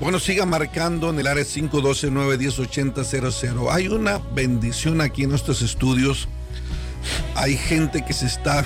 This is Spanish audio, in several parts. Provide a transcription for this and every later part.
Bueno, siga marcando en el área 512-910-8000. Hay una bendición aquí en nuestros estudios. Hay gente que se está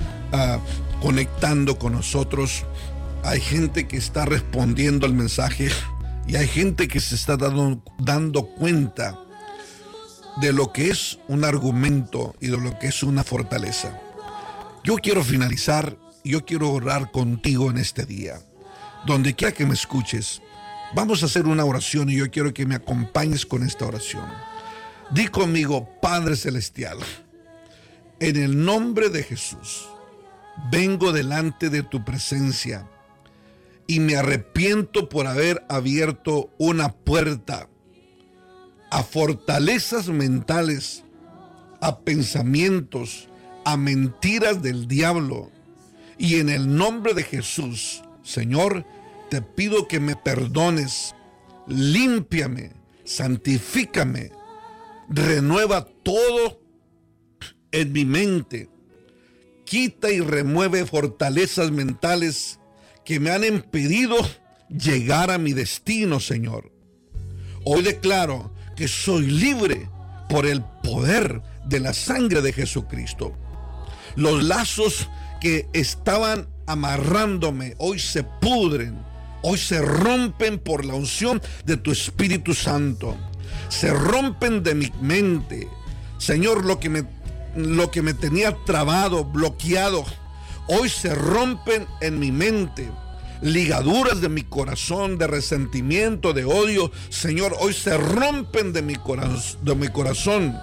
conectando con nosotros. Hay gente que está respondiendo al mensaje. Y hay gente que se está dando cuenta de lo que es un argumento y de lo que es una fortaleza. Yo quiero finalizar y yo quiero orar contigo en este día. Donde quiera que me escuches, vamos a hacer una oración y yo quiero que me acompañes con esta oración. Di conmigo: Padre Celestial, en el nombre de Jesús, vengo delante de tu presencia y me arrepiento por haber abierto una puerta a fortalezas mentales, a pensamientos, a mentiras del diablo. Y en el nombre de Jesús, Señor, te pido que me perdones, límpiame, santifícame, renueva todo en mi mente, quita y remueve fortalezas mentales que me han impedido llegar a mi destino, Señor. Hoy declaro que soy libre por el poder de la sangre de Jesucristo. Los lazos que estaban amarrándome hoy se pudren, hoy se rompen por la unción de tu Espíritu Santo. Se rompen de mi mente, Señor. Lo que me tenía trabado, bloqueado, hoy se rompen en mi mente. Ligaduras de mi corazón, de resentimiento, de odio, Señor, hoy se rompen de mi corazón.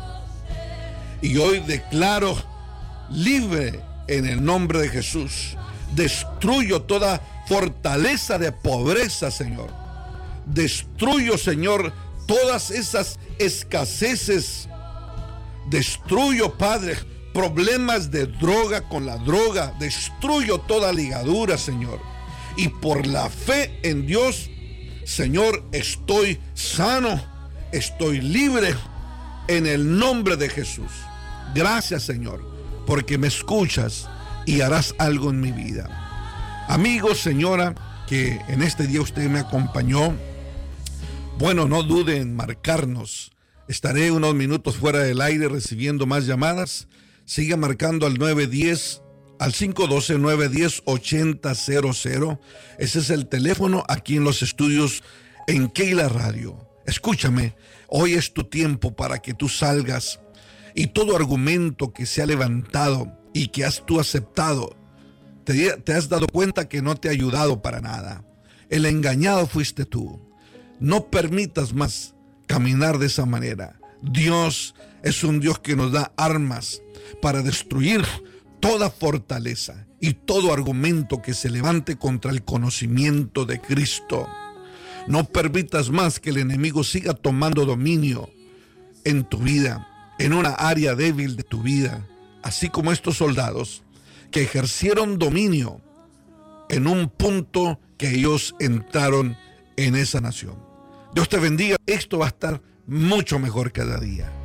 Y hoy declaro libre en el nombre de Jesús. Destruyo toda fortaleza de pobreza, Señor. Destruyo, Señor, todas esas escaseces. Destruyo, Padre, problemas de droga con la droga. Destruyo toda ligadura, Señor. Y por la fe en Dios, Señor, estoy sano, estoy libre en el nombre de Jesús. Gracias, Señor, porque me escuchas y harás algo en mi vida. Amigo, señora, que en este día usted me acompañó, bueno, no dude en marcarnos. Estaré unos minutos fuera del aire recibiendo más llamadas. Siga marcando al 910, al 512-910-8000. Ese es el teléfono aquí en los estudios en Keila Radio. Escúchame, hoy es tu tiempo para que tú salgas y todo argumento que se ha levantado y que tú aceptado, te has dado cuenta que no te ha ayudado para nada. El engañado fuiste tú. No permitas más caminar de esa manera. Dios es un Dios que nos da armas para destruir toda fortaleza y todo argumento que se levante contra el conocimiento de Cristo. No permitas más que el enemigo siga tomando dominio en tu vida, en una área débil de tu vida, así como estos soldados que ejercieron dominio en un punto que ellos entraron en esa nación. Dios te bendiga. Esto va a estar mucho mejor cada día.